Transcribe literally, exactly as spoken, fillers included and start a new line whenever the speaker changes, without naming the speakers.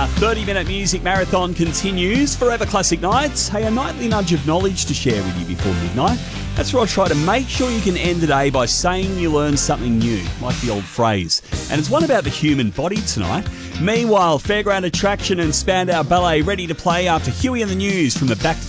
Our thirty-minute music marathon continues. Forever Classic Nights. Hey, a nightly nudge of knowledge to share with you before midnight. That's where I try to make sure you can end the day by saying you learned something new, like the old phrase. And it's one about the human body tonight. Meanwhile, Fairground Attraction and Spandau Ballet ready to play after Huey and the News from the back